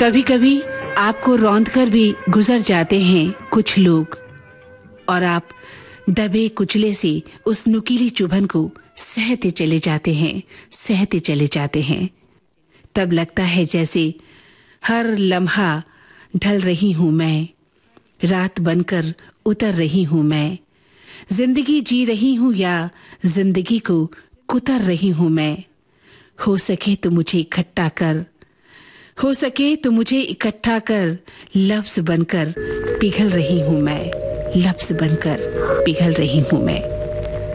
कभी कभी आपको रौंद कर भी गुजर जाते हैं कुछ लोग, और आप दबे कुचले से उस नुकीली चुभन को सहते चले जाते हैं, सहते चले जाते हैं। तब लगता है जैसे हर लम्हा ढल रही हूं मैं, रात बनकर उतर रही हूं मैं। जिंदगी जी रही हूं या जिंदगी को कुतर रही हूं मैं। हो सके तो मुझे इकट्ठा कर, हो सके तो मुझे इकट्ठा कर, लफ्ज बनकर पिघल रही हूं मैं, लफ्ज बनकर पिघल रही हूं मैं।